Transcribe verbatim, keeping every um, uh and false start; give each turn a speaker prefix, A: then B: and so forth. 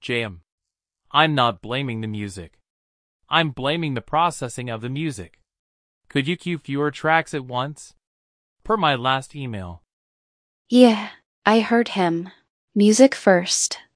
A: J M. I'm not blaming the music. I'm blaming the processing of the music. Could you queue fewer tracks at once? Per my last email.
B: Yeah, I heard him. Music first.